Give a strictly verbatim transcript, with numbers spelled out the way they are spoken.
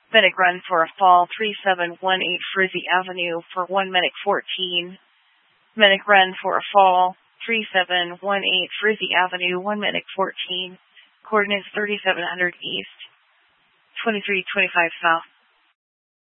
Medic run for a fall three seven one eight Frizzy Avenue for one Medic fourteen. Medic run for a fall three seven one eight Frizzy Avenue, one Medic fourteen. Coordinates thirty-seven hundred East, twenty-three twenty-five South.